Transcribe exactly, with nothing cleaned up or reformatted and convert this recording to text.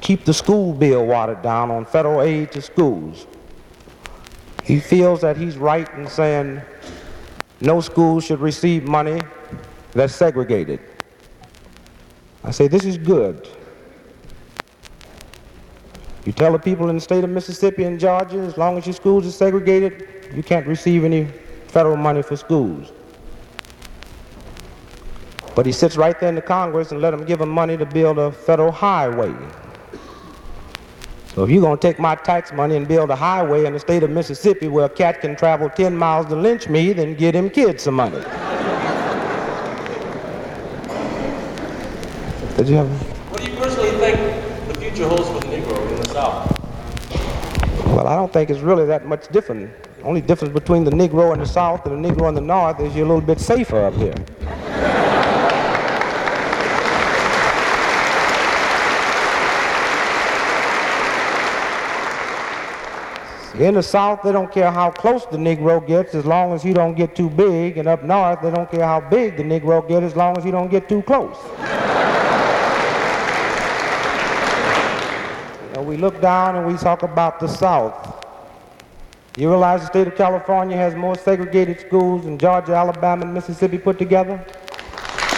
keep the school bill watered down on federal aid to schools. He feels that he's right in saying no school should receive money that's segregated. I say this is good. You tell the people in the state of Mississippi and Georgia, as long as your schools are segregated, you can't receive any federal money for schools. But he sits right there in the Congress and let them give him money to build a federal highway. So if you're going to take my tax money and build a highway in the state of Mississippi where a cat can travel ten miles to lynch me, then give them kids some money. Did you have? What do you personally think the future holds for the Negro in the South? Well, I don't think it's really that much different. The only difference between the Negro in the South and the Negro in the North is you're a little bit safer up here. In the South, they don't care how close the Negro gets as long as you don't get too big, and up north, they don't care how big the Negro gets as long as you don't get too close. You know, we look down and we talk about the South. You realize the state of California has more segregated schools than Georgia, Alabama, and Mississippi put together?